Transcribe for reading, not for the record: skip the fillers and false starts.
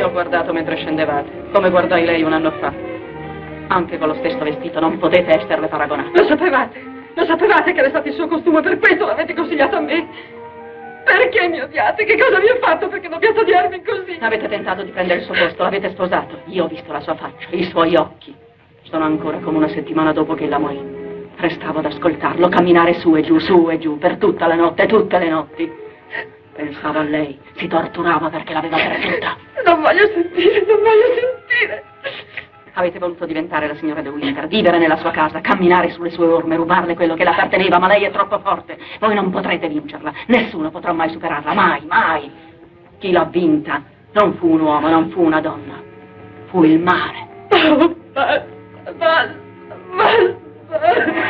ho guardato mentre scendevate, come guardai lei un anno fa. Anche con lo stesso vestito non potete esserle paragonate. Lo sapevate che era stato il suo costume, per questo l'avete consigliato a me. Perché mi odiate? Che cosa vi ho fatto perché dobbiate odiarmi così? Avete tentato di prendere il suo posto, l'avete sposato. Io ho visto la sua faccia, i suoi occhi. Sono ancora come una settimana dopo che ella morì. Restavo ad ascoltarlo, camminare su e giù, per tutta la notte, tutte le notti. Pensavo a lei, si torturava perché l'aveva perduta. Non voglio sentire. Avete voluto diventare la signora De Winter, vivere nella sua casa, camminare sulle sue orme, rubarle quello che le apparteneva, ma lei è troppo forte. Voi non potrete vincerla, nessuno potrà mai superarla, mai. Chi l'ha vinta non fu un uomo, non fu una donna, fu il mare. Oh, basta.